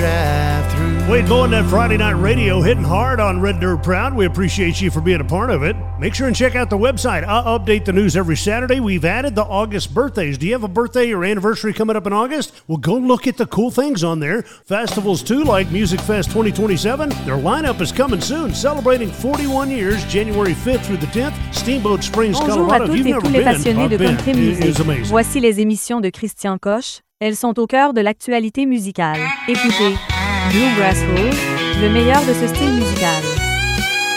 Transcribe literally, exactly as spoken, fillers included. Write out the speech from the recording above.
drive through. Wade Bowen, that Friday Night Radio, hitting hard on Red Dirt Proud. We appreciate you for being a part of it. Make sure and check out the website. I update the news every Saturday. We've added the August birthdays. Do you have a birthday or anniversary coming up in August? Well, go look at the cool things on there. Festivals, too, like Music Fest twenty twenty-seven. Their lineup is coming soon, celebrating forty-one years, January fifth through the tenth. Steamboat Springs, Bonjour Colorado. à toutes You've et never tous les been. passionnés I've de been. country It music. is amazing. Voici les émissions de Christian Coche. Elles sont au cœur de l'actualité musicale. Écoutez Bluegrass Rouge, le meilleur de ce style musical.